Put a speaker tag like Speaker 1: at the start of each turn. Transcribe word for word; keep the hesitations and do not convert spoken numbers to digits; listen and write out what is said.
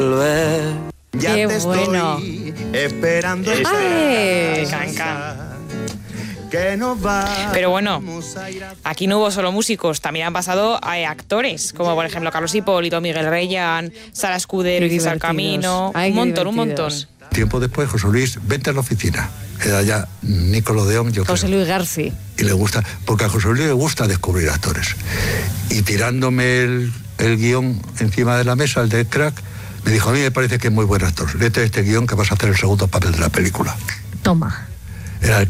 Speaker 1: Ya
Speaker 2: Qué
Speaker 1: te
Speaker 2: bueno.
Speaker 1: estoy esperando
Speaker 2: Ay.
Speaker 1: en
Speaker 3: Can,
Speaker 1: casa, que nos va.
Speaker 3: Pero bueno, aquí no hubo solo músicos, también han pasado eh, actores, como por ejemplo Carlos Hipólito, Miguel Reyán, Sara Escudero,
Speaker 2: Qué
Speaker 3: César
Speaker 2: divertidos.
Speaker 3: Camino,
Speaker 2: Ay,
Speaker 3: un
Speaker 2: qué
Speaker 3: montón, un montón.
Speaker 2: divertidos.
Speaker 4: Tiempo después, José Luis, vente a la oficina. Era ya Nickelodeon, yo
Speaker 2: José
Speaker 4: creo.
Speaker 2: Luis García.
Speaker 4: Y le gusta, porque a José Luis le gusta descubrir actores. Y tirándome el, el guión encima de la mesa, el de Crack, me dijo, a mí me parece que es muy buen actor. Léete este guión que vas a hacer el segundo papel de la película.
Speaker 2: Toma.
Speaker 4: Era el